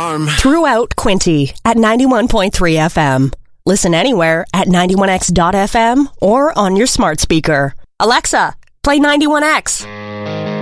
alarm. Throughout Quinte at 91.3 FM. Listen anywhere at 91x.fm or on your smart speaker. Alexa, play 91X.